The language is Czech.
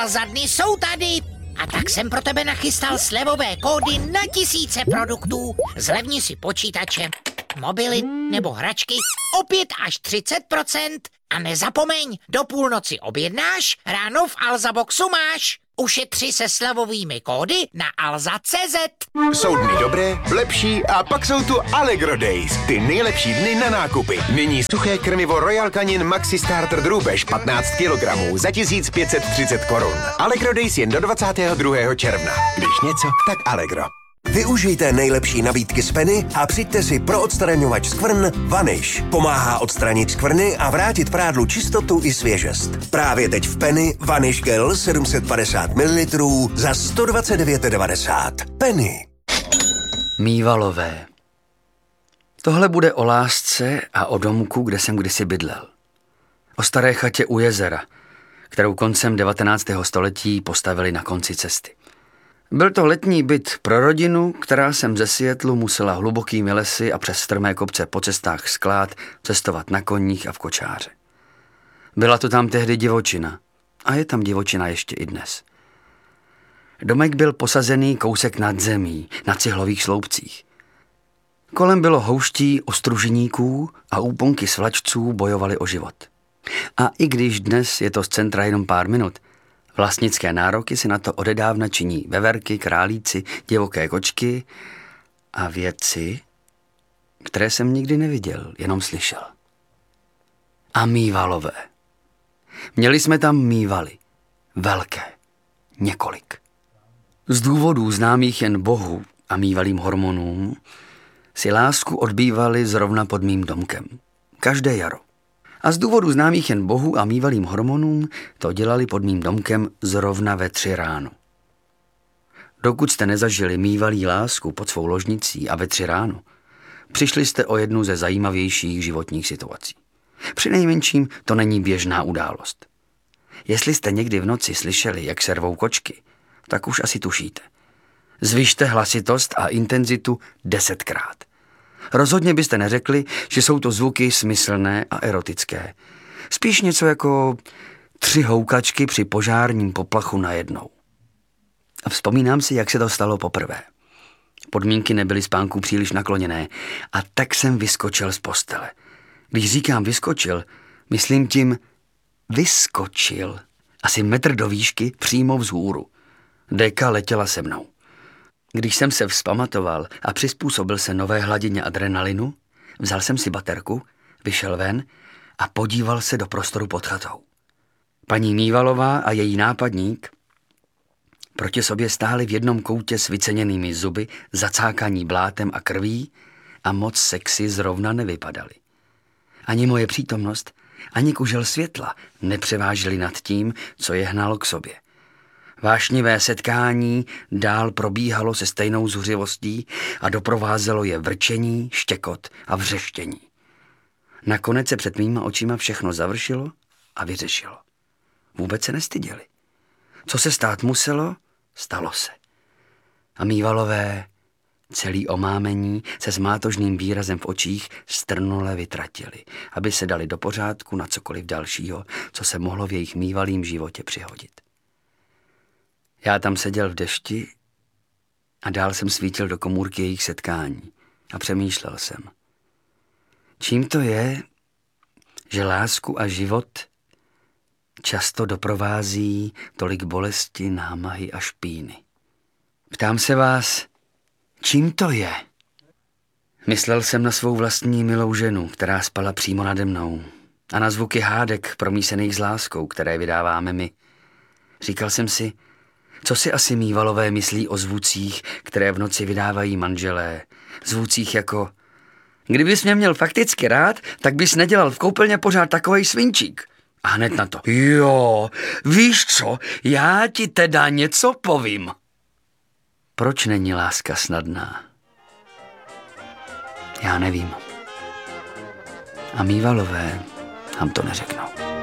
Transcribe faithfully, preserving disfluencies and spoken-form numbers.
Alza dny jsou tady. A tak jsem pro tebe nachystal slevové kódy na tisíce produktů. Zlevni si počítače, mobily nebo hračky o pět až třicet procent. A nezapomeň, do půlnoci objednáš, ráno v Alza Boxu máš. Ušetři se slevovými kódy na alza tečka cé zet. Jsou dny dobré, lepší a pak jsou tu Allegro Days. Ty nejlepší dny na nákupy. Nyní suché krmivo Royal Canin Maxi Starter drůbež patnáct kilogramů za tisíc pět set třicet korun. Allegro Days jen do dvacátého druhého června. Když něco, tak Allegro. Využijte nejlepší nabídky z Penny a přijďte si pro odstraňovač skvrn Vanish. Pomáhá odstranit skvrny a vrátit prádlu čistotu i svěžest. Právě teď v Penny Vanish Gel sedm set padesát mililitrů za sto dvacet devět devadesát. Penny. Mývalové. Tohle bude o lásce a o domku, kde jsem kdysi bydlel. O staré chatě u jezera, kterou koncem devatenáctého století postavili na konci cesty. Byl to letní byt pro rodinu, která sem ze Seattlu musela hlubokými lesy a přes strmé kopce po cestách sklát cestovat na koních a v kočáře. Byla to tam tehdy divočina a je tam divočina ještě i dnes. Domek byl posazený kousek nad zemí, na cihlových sloupcích. Kolem bylo houští ostruženíků a úponky svlačců bojovaly o život. A i když dnes je to z centra jenom pár minut, vlastnické nároky si na to odedávna činí veverky, králíci, divoké kočky a věci, které jsem nikdy neviděl, jenom slyšel. A mývalové. Měli jsme tam mývaly. Velké. Několik. Z důvodů známých jen Bohu a mývalým hormonům si lásku odbývali zrovna pod mým domkem. Každé jaro. A z důvodu známých jen Bohu a mývalým hormonům to dělali pod mým domkem zrovna ve tři ráno. Dokud jste nezažili mývalý lásku pod svou ložnicí a ve tři ráno, přišli jste o jednu ze zajímavějších životních situací. Přinejmenším to není běžná událost. Jestli jste někdy v noci slyšeli, jak se rvou kočky, tak už asi tušíte. Zvyšte hlasitost a intenzitu desetkrát. Rozhodně byste neřekli, že jsou to zvuky smyslné a erotické. Spíš něco jako tři houkačky při požárním poplachu najednou. A vzpomínám si, jak se to stalo poprvé. Podmínky nebyly spánku příliš nakloněné a tak jsem vyskočil z postele. Když říkám vyskočil, myslím tím vyskočil. Asi metr do výšky přímo vzhůru. Deka letěla se mnou. Když jsem se vzpamatoval a přizpůsobil se nové hladině adrenalinu, vzal jsem si baterku, vyšel ven a podíval se do prostoru pod chatou. Paní Mývalová a její nápadník proti sobě stáli v jednom koutě s vyceněnými zuby, zacákaní blátem a krví a moc sexy zrovna nevypadali. Ani moje přítomnost, ani kužel světla nepřevážily nad tím, co je hnalo k sobě. Vášnivé setkání dál probíhalo se stejnou zuřivostí a doprovázelo je vrčení, štěkot a vřeštění. Nakonec se před mýma očima všechno završilo a vyřešilo. Vůbec se nestyděli. Co se stát muselo, stalo se. A Mývalové, celý omámení, se smátožným výrazem v očích strnule vytratili, aby se dali do pořádku na cokoliv dalšího, co se mohlo v jejich mývalým životě přihodit. Já tam seděl v dešti a dál jsem svítil do komůrky jejich setkání a přemýšlel jsem. Čím to je, že lásku a život často doprovází tolik bolesti, námahy a špíny? Ptám se vás, čím to je? Myslel jsem na svou vlastní milou ženu, která spala přímo nade mnou, a na zvuky hádek promísených s láskou, které vydáváme my. Říkal jsem si, co si asi Mývalové myslí o zvucích, které v noci vydávají manželé. Zvucích jako: kdybys mě měl fakticky rád, tak bys nedělal v koupelně pořád takovej svinčík. A hned na to: jo, víš co, já ti teda něco povím. Proč není láska snadná? Já nevím. A Mývalové nám to neřeknou.